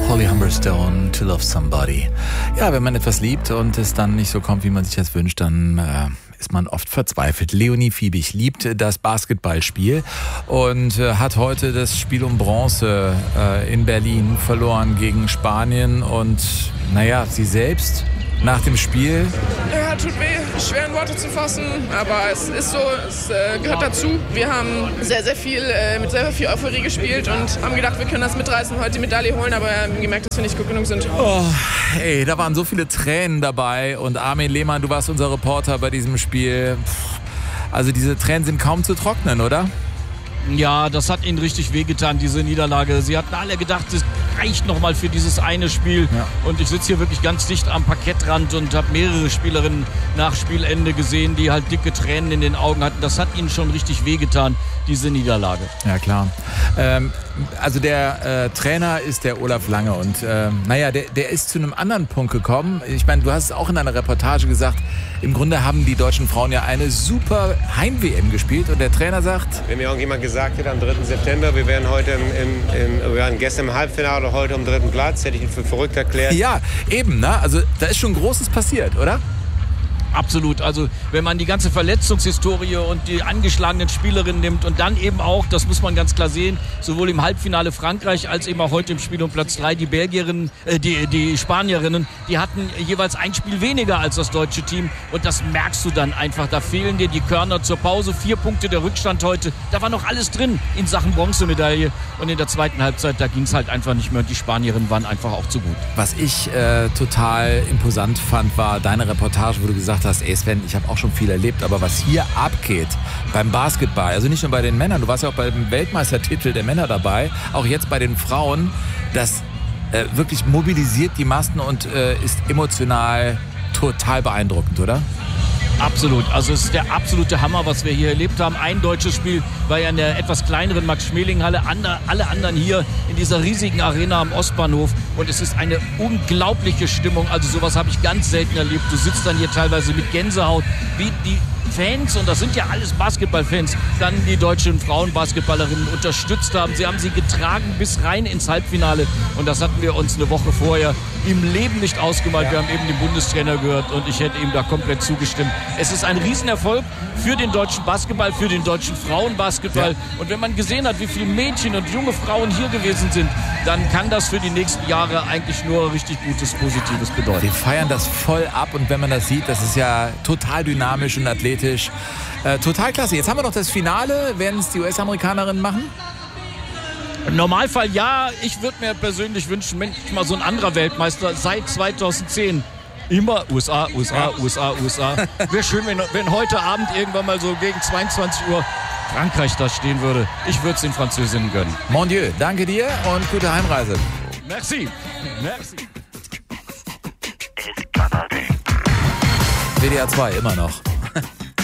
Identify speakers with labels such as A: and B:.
A: Holly Humberstone, To Love Somebody. Ja, wenn man etwas liebt und es dann nicht so kommt, wie man sich das wünscht, dann ist man oft verzweifelt. Leonie Fiebig liebt das Basketballspiel und hat heute das Spiel um Bronze in Berlin verloren gegen Spanien. Und naja, sie selbst nach dem Spiel...
B: Ja, tut weh, schwer in Worte zu fassen, aber es ist so, es gehört dazu. Wir haben sehr viel Euphorie gespielt und haben gedacht, wir können das mitreißen, heute die Medaille holen, aber wir haben gemerkt, dass wir nicht gut genug sind.
A: Oh, ey, da waren so viele Tränen dabei und Armin Lehmann, du warst unser Reporter bei diesem Spiel. Also diese Tränen sind kaum zu trocknen, oder?
C: Ja, das hat ihnen richtig wehgetan, diese Niederlage. Sie hatten alle gedacht, es reicht nochmal für dieses eine Spiel. Ja. Und ich sitze hier wirklich ganz dicht am Parkettrand und habe mehrere Spielerinnen nach Spielende gesehen, die halt dicke Tränen in den Augen hatten. Das hat ihnen schon richtig wehgetan, diese Niederlage.
A: Ja, klar. Also der Trainer ist der Olaf Lange und der ist zu einem anderen Punkt gekommen. Ich meine, du hast es auch in einer Reportage gesagt, im Grunde haben die deutschen Frauen ja eine super Heim-WM gespielt und der Trainer sagt...
D: Wenn mir irgendjemand gesagt hätte, am 3. September, wir wären heute wir waren gestern im Halbfinale oder heute am 3. Platz, hätte ich ihn für verrückt erklärt.
A: Ja, eben, ne? Also da ist schon Großes passiert, oder?
C: Absolut. Also wenn man die ganze Verletzungshistorie und die angeschlagenen Spielerinnen nimmt und dann eben auch, das muss man ganz klar sehen, sowohl im Halbfinale Frankreich als eben auch heute im Spiel um Platz 3 die Belgierinnen, die Spanierinnen, die hatten jeweils ein Spiel weniger als das deutsche Team und das merkst du dann einfach. Da fehlen dir die Körner zur Pause, 4 Punkte der Rückstand heute. Da war noch alles drin in Sachen Bronzemedaille und in der zweiten Halbzeit, da ging es halt einfach nicht mehr und die Spanierinnen waren einfach auch zu gut.
A: Was ich total imposant fand, war deine Reportage, wo du gesagt hast, ey Sven, ich habe auch schon viel erlebt, aber was hier abgeht beim Basketball, also nicht nur bei den Männern, du warst ja auch beim Weltmeistertitel der Männer dabei, auch jetzt bei den Frauen, das wirklich mobilisiert die Massen und ist emotional total beeindruckend, oder?
C: Absolut. Also es ist der absolute Hammer, was wir hier erlebt haben. Ein deutsches Spiel war ja in der etwas kleineren Max-Schmeling-Halle. Alle anderen hier in dieser riesigen Arena am Ostbahnhof. Und es ist eine unglaubliche Stimmung. Also sowas habe ich ganz selten erlebt. Du sitzt dann hier teilweise mit Gänsehaut, wie die Fans, und das sind ja alles Basketballfans, dann die deutschen Frauenbasketballerinnen unterstützt haben. Sie haben sie getragen bis rein ins Halbfinale. Und das hatten wir uns eine Woche vorher im Leben nicht ausgemalt. Ja. Wir haben eben den Bundestrainer gehört und ich hätte ihm da komplett zugestimmt. Es ist ein Riesenerfolg für den deutschen Basketball, für den deutschen Frauenbasketball. Ja. Und wenn man gesehen hat, wie viele Mädchen und junge Frauen hier gewesen sind, dann kann das für die nächsten Jahre eigentlich nur richtig Gutes, Positives bedeuten.
A: Wir feiern das voll ab und wenn man das sieht, das ist ja total dynamisch und athletisch. Total klasse. Jetzt haben wir noch das Finale. Werden es die US-Amerikanerinnen machen?
C: Im Normalfall ja. Ich würde mir persönlich wünschen, manchmal so ein anderer Weltmeister seit 2010. Immer USA. Wäre schön, wenn heute Abend irgendwann mal so gegen 22 Uhr Frankreich da stehen würde. Ich würde es den Französinnen gönnen.
A: Mon Dieu, danke dir und gute Heimreise.
C: Merci.
A: WDR 2 immer noch.